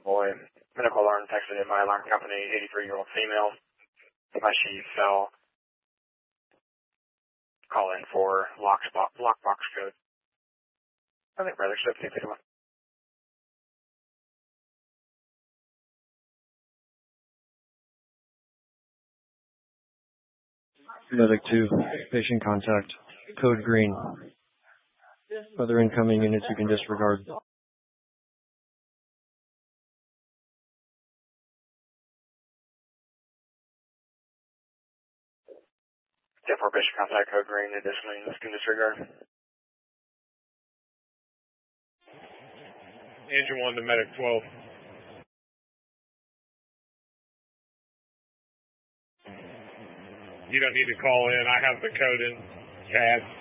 Boy, medical alarm texted in my alarm company, 83-year-old female. My she fell. Call in for lockbox code. I think rather should have taken one. Medic 2, patient contact, code green. Other incoming units you can disregard. 10-4, patient contact, code green, additional units can disregard. Engine 1 to medic 12. You don't need to call in. I have the code in CAD.